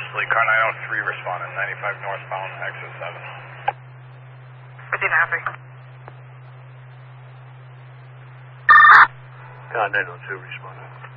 Wesley, car 903 responding, 95 northbound, exit 7. 15 happy. Car 902 responding.